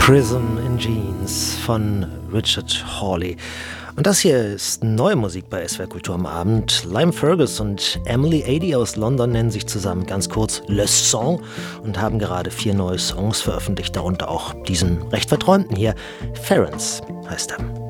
Prison in Jeans von Richard Hawley. Und das hier ist neue Musik bei SWR Kultur am Abend. Lime Fergus und Emily Adie aus London nennen sich zusammen ganz kurz Le Son und haben gerade 4 neue Songs veröffentlicht, darunter auch diesen recht verträumten hier. Ference heißt er.